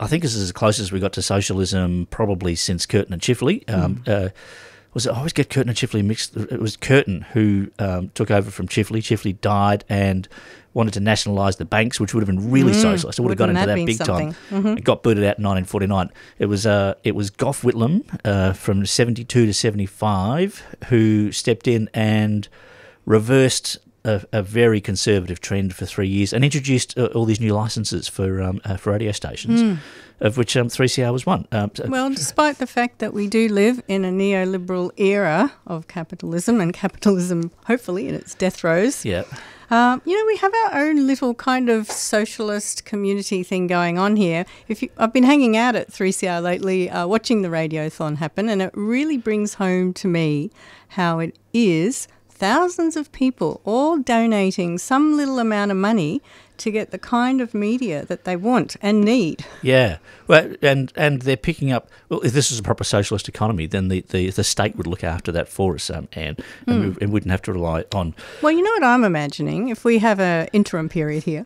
I think this is as close as we got to socialism probably since Curtin and Chifley. I always get Curtin and Chifley mixed. It was Curtin who took over from Chifley. Chifley died and wanted to nationalise the banks, which would have been really socialist. It would have got into that big time. It got booted out in 1949. It was Gough Whitlam from 72 to 75 who stepped in and reversed a very conservative trend for 3 years and introduced all these new licences for radio stations, of which 3CR was one. Well, despite the fact that we do live in a neoliberal era of capitalism, and capitalism hopefully in its death throes, yeah. we have our own little kind of socialist community thing going on here. I've been hanging out at 3CR lately, watching the Radiothon happen, and it really brings home to me how it is thousands of people all donating some little amount of money to get the kind of media that they want and need. Yeah, well, and they're picking up. Well, if this is a proper socialist economy, then the state would look after that for us, Anne, and we wouldn't have to rely on. Well, you know what I'm imagining? If we have an interim period here,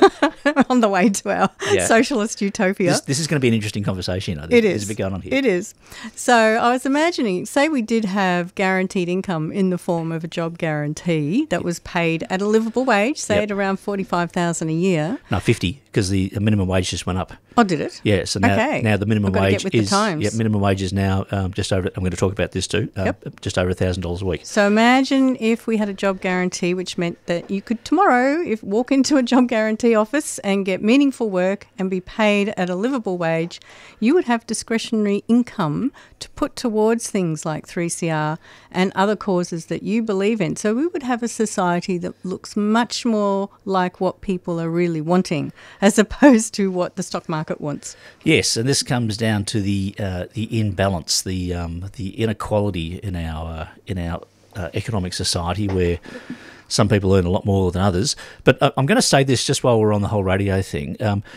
on the way to our socialist utopia, this is going to be an interesting conversation. There's a bit going on here. It is. So I was imagining, say we did have guaranteed income in the form of a job guarantee that was paid at a livable wage, say at around $45,000 a year. No, 50, because the minimum wage just went up. Oh, did it? Yeah, so now the minimum wage is minimum wage is now just over. I'm going to talk about this too. Just over $1,000 a week. So imagine if we had a job guarantee, which meant that you could tomorrow walk into a job guarantee office and get meaningful work and be paid at a livable wage. You would have discretionary income to put towards things like 3CR and other causes that you believe in. So we would have a society that looks much more like what people are really wanting, as opposed to what the stock market wants. Yes, and this comes down to the imbalance, the inequality in our economic society, where some people earn a lot more than others. But I'm going to say this just while we're on the whole radio thing.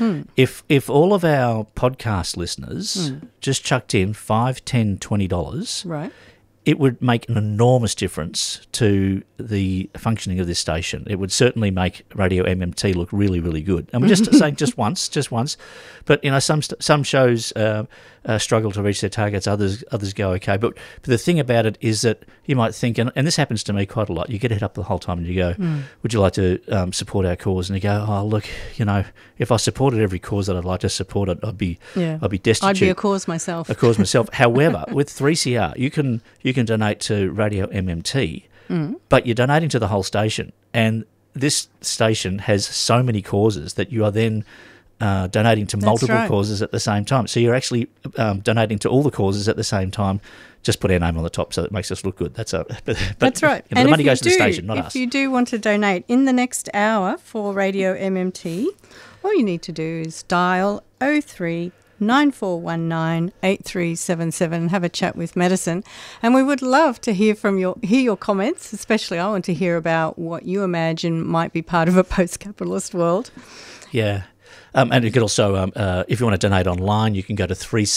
If all of our podcast listeners just chucked in $5, $10, $20, right, it would make an enormous difference to the functioning of this station. It would certainly make Radio MMT look really, really good. And we're just saying just once. But, some shows struggle to reach their targets, others go okay. But the thing about it is that you might think, and this happens to me quite a lot, you get it up the whole time and you go, would you like to support our cause? And you go, oh, look, if I supported every cause that I'd like to support, I'd be destitute. I'd be a cause myself. However, with 3CR, you can donate to Radio MMT, but you're donating to the whole station. And this station has so many causes that you are then donating to multiple causes at the same time. So you're actually donating to all the causes at the same time. Just put our name on the top so it makes us look good. That's right. And the money goes to the station, not us. If you do want to donate in the next hour for Radio MMT, all you need to do is dial 03 9419 8377 and have a chat with Medicine. And we would love to hear your comments, especially I want to hear about what you imagine might be part of a post-capitalist world. Yeah. And you could also, if you want to donate online, you can go to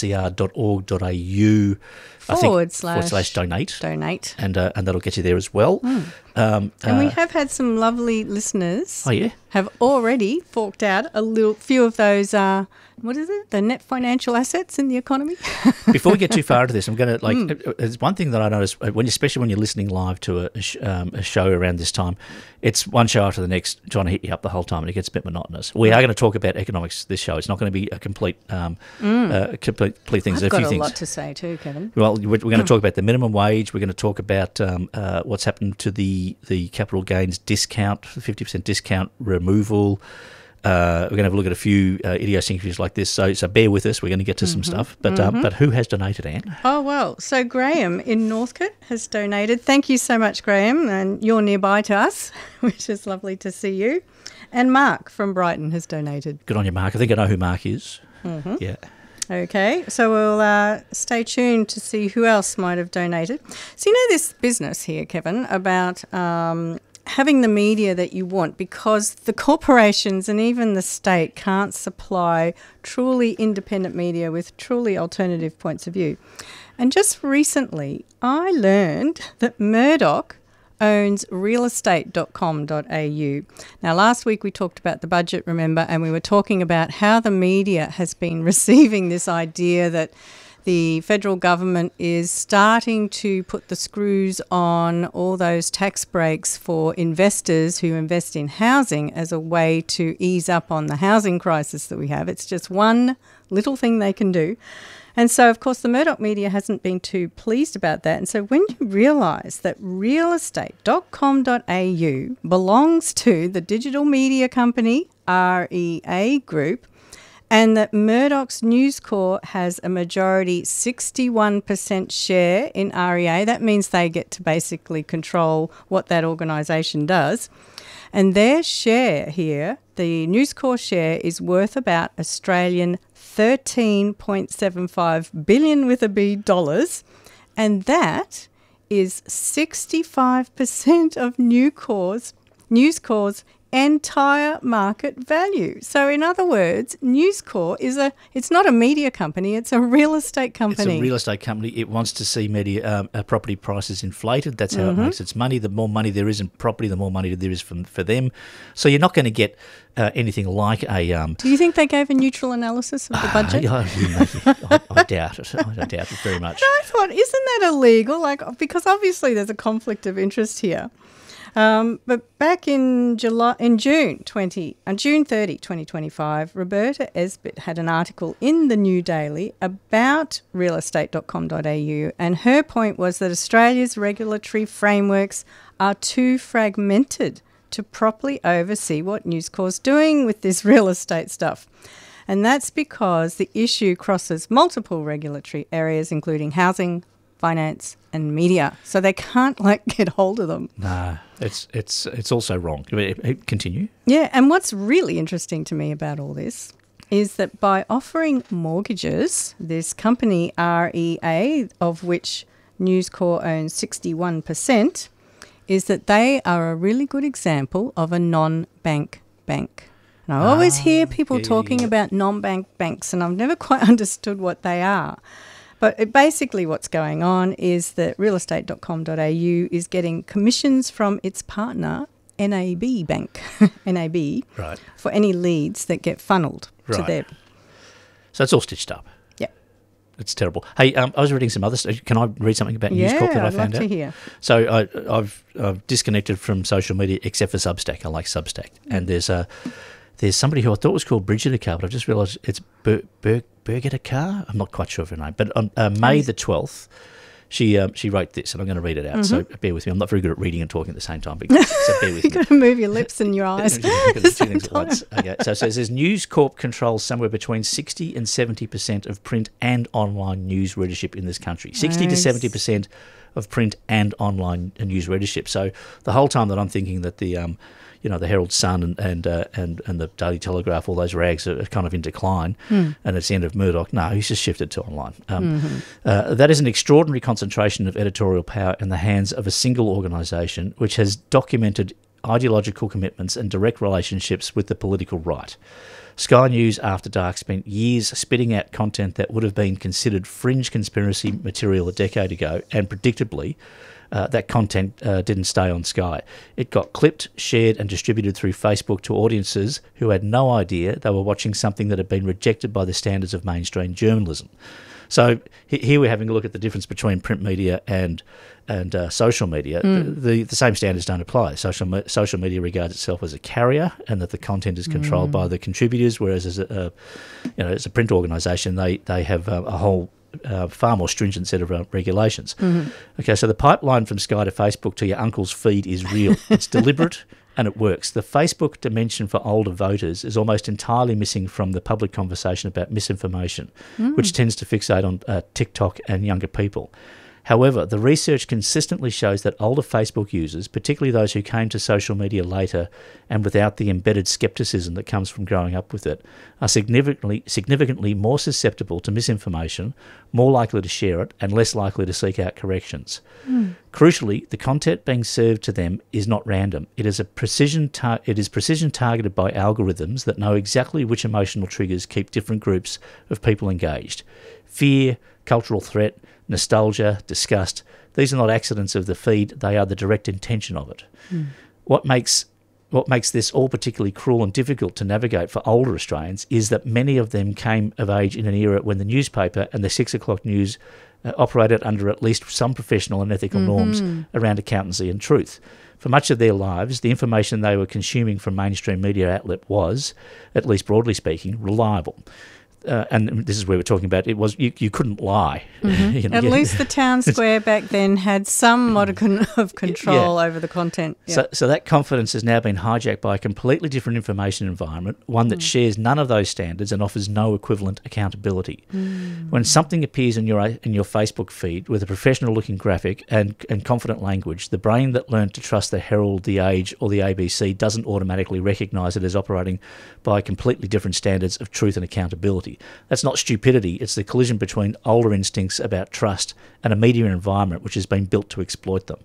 3cr.org.au forward slash donate. Donate. And that'll get you there as well. And we have had some lovely listeners. Oh, yeah? Have already forked out a few of those, the net financial assets in the economy. Before we get too far into this, I'm going to, there's one thing that I notice, especially when you're listening live to a show around this time, it's one show after the next trying to hit you up the whole time, and it gets a bit monotonous. We are going to talk about economics this show. It's not going to be a complete thing. I've got a lot to say too, Kevin. Well, we're going to talk about the minimum wage. We're going to talk about what's happened to the capital gains discount, 50% discount removal. We're going to have a look at a few idiosyncrasies like this. So bear with us. We're going to get to some stuff. But who has donated, Anne? Oh, well, so Graham in Northcote has donated. Thank you so much, Graham. And you're nearby to us, which is lovely to see you. And Mark from Brighton has donated. Good on you, Mark. I think I know who Mark is. Yeah. Okay, so we'll stay tuned to see who else might have donated. So this business here, Kevin, about having the media that you want, because the corporations and even the state can't supply truly independent media with truly alternative points of view. And just recently, I learned that Murdoch owns realestate.com.au. Now, last week we talked about the budget, remember, and we were talking about how the media has been receiving this idea that the federal government is starting to put the screws on all those tax breaks for investors who invest in housing as a way to ease up on the housing crisis that we have. It's just one little thing they can do. And so, of course, the Murdoch media hasn't been too pleased about that. And so when you realise that realestate.com.au belongs to the digital media company REA Group, and that Murdoch's News Corp has a majority 61% share in REA. That means they get to basically control what that organisation does. And their share here, the News Corp share, is worth about Australian 13.75 billion with a B dollars. And that is 65% of News Corp's entire market value. So in other words, News Corp it's not a media company, it's a real estate company. It's a real estate company. It wants to see property prices inflated. That's how it makes its money. The more money there is in property, the more money there is for them. So you're not going to get anything like a... Do you think they gave a neutral analysis of the budget? I doubt it. I doubt it very much. I thought, isn't that illegal? Because obviously there's a conflict of interest here. But back in June 30, 2025, Roberta Esbit had an article in the New Daily about realestate.com.au, and her point was that Australia's regulatory frameworks are too fragmented to properly oversee what News Corp's doing with this real estate stuff. And that's because the issue crosses multiple regulatory areas, including housing, finance and media, so they can't get hold of them. No, it's also wrong. Continue. Yeah, and what's really interesting to me about all this is that by offering mortgages, this company REA, of which News Corp owns 61%, is that they are a really good example of a non-bank bank. And I always hear people talking about non-bank banks, and I've never quite understood what they are. But basically what's going on is that realestate.com.au is getting commissions from its partner, NAB Bank, NAB, right, for any leads that get funneled to them. So it's all stitched up. Yeah. It's terrible. Hey, I was reading some other stuff. Can I read something about News Corp that I found out? Yeah, I'd love to hear. So I've disconnected from social media except for Substack. I like Substack. And there's somebody who I thought was called Brigitte Carr, but I've just realised it's Birgitte Carr. I'm not quite sure of her name. But on May the 12th, she wrote this, and I'm going to read it out. So bear with me. I'm not very good at reading and talking at the same time. So bear with me. You've got to move your lips and your eyes. Okay, so it says News Corp controls somewhere between 60 and 70% of print and online news readership in this country. 60 to 70% of print and online news readership. So the whole time that I'm thinking that the Herald Sun and the Daily Telegraph, all those rags are kind of in decline, and it's the end of Murdoch. No, he's just shifted to online. That is an extraordinary concentration of editorial power in the hands of a single organisation which has documented ideological commitments and direct relationships with the political right. Sky News After Dark spent years spitting out content that would have been considered fringe conspiracy material a decade ago, and predictably, that content didn't stay on Sky. It got clipped, shared and distributed through Facebook to audiences who had no idea they were watching something that had been rejected by the standards of mainstream journalism. So here we're having a look at the difference between print media and social media. The same standards don't apply. Social media regards itself as a carrier, and that the content is controlled by the contributors, whereas as a print organisation, they have a whole far more stringent set of regulations. Okay, so the pipeline from Sky to Facebook to your uncle's feed is real. It's deliberate and it works. The Facebook dimension for older voters is almost entirely missing from the public conversation about misinformation, which tends to fixate on TikTok and younger people. However, the research consistently shows that older Facebook users, particularly those who came to social media later and without the embedded scepticism that comes from growing up with it, are significantly more susceptible to misinformation, more likely to share it, and less likely to seek out corrections. Crucially, the content being served to them is not random. It is precision targeted by algorithms that know exactly which emotional triggers keep different groups of people engaged. Fear, cultural threat, nostalgia, disgust. These are not accidents of the feed, they are the direct intention of it. What makes this all particularly cruel and difficult to navigate for older Australians is that many of them came of age in an era when the newspaper and the 6 o'clock news operated under at least some professional and ethical norms around accountancy and truth. For much of their lives, the information they were consuming from mainstream media outlet was, at least broadly speaking, reliable. And this is where we're talking about you couldn't lie. At least the town square back then had some modicum of control over the content. Yeah. So that confidence has now been hijacked by a completely different information environment, one that shares none of those standards and offers no equivalent accountability. When something appears in your Facebook feed with a professional-looking graphic and confident language, the brain that learned to trust the Herald, the Age or the ABC doesn't automatically recognise it as operating by completely different standards of truth and accountability. That's not stupidity, it's the collision between older instincts about trust and a media environment which has been built to exploit them.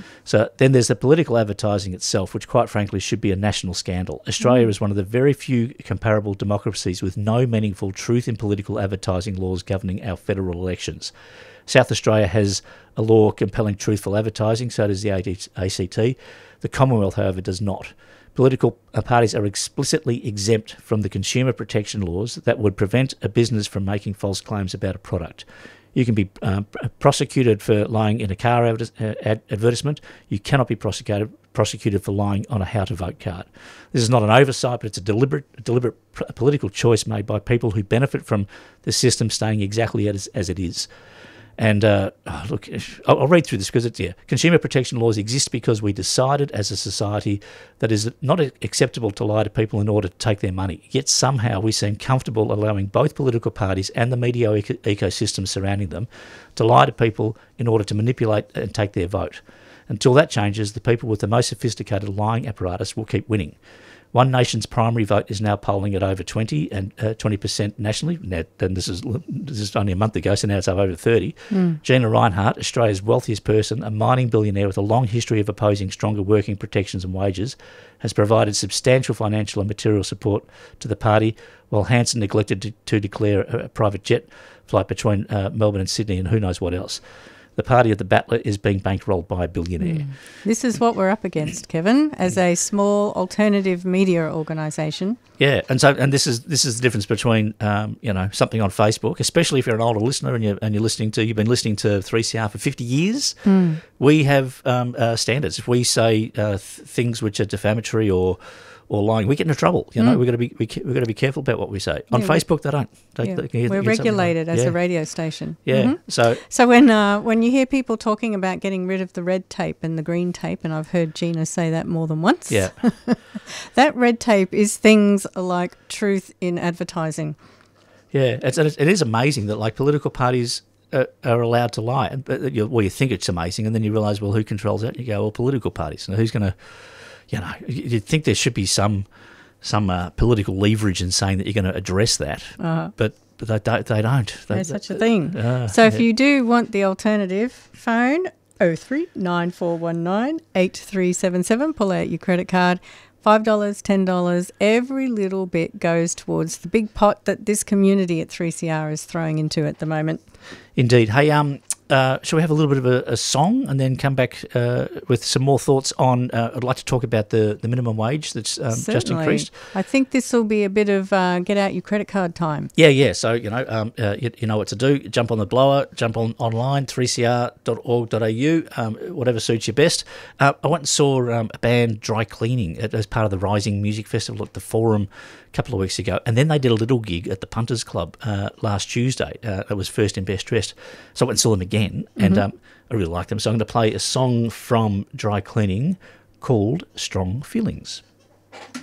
So then there's the political advertising itself, which quite frankly should be a national scandal. Australia is one of the very few comparable democracies with no meaningful truth in political advertising laws governing our federal elections. South Australia has a law compelling truthful advertising, so does the ACT. The Commonwealth, however, does not. Political parties are explicitly exempt from the consumer protection laws that would prevent a business from making false claims about a product. You can be prosecuted for lying in a car advertisement. You cannot be prosecuted for lying on a how to vote card. This is not an oversight, but it's a deliberate political choice made by people who benefit from the system staying exactly as it is. And look, I'll read through this because consumer protection laws exist because we decided as a society that is not acceptable to lie to people in order to take their money. Yet somehow we seem comfortable allowing both political parties and the media ecosystem surrounding them to lie to people in order to manipulate and take their vote. Until that changes, the people with the most sophisticated lying apparatus will keep winning. One Nation's primary vote is now polling at over 20 and 20% nationally. Now, then this is only a month ago, so now it's up over 30. Gina Rinehart, Australia's wealthiest person, a mining billionaire with a long history of opposing stronger working protections and wages, has provided substantial financial and material support to the party, while Hanson neglected to declare a private jet flight between Melbourne and Sydney and who knows what else. The party of the battler is being bankrolled by a billionaire. This is what we're up against, Kevin, as a small alternative media organisation. Yeah, and this is the difference between something on Facebook, especially if you're an older listener and you've been listening to 3CR for 50 years. We have standards. If we say things which are defamatory or lying, we get into trouble. We've got to be careful about what we say. On Facebook, they don't. We're regulated as a radio station. Yeah. So when you hear people talking about getting rid of the red tape and the green tape, and I've heard Gina say that more than once. Yeah. That red tape is things like truth in advertising. Yeah, it is amazing that political parties are allowed to lie. You think it's amazing, and then you realise, well, who controls that? You go, well, political parties. Now, who's going to? You'd think there should be some political leverage in saying that you're going to address that, but they don't. There's such a thing. So if you do want the alternative, phone 03 9419 8377. Pull out your credit card. $5, $10, every little bit goes towards the big pot that this community at 3CR is throwing into at the moment. Indeed. Hey, shall we have a little bit of a song and then come back with some more thoughts on, I'd like to talk about the minimum wage that's just increased. I think this will be a bit of get out your credit card time. Yeah. So, you know what to do. Jump on the blower, jump online, 3cr.org.au, whatever suits you best. I went and saw a band, Dry Cleaning, as part of the Rising Music Festival at the Forum a couple of weeks ago. And then they did a little gig at the Punters Club last Tuesday. It was First in Best Dressed. So I went and saw them again, and I really liked them. So I'm going to play a song from Dry Cleaning called Strong Feelings.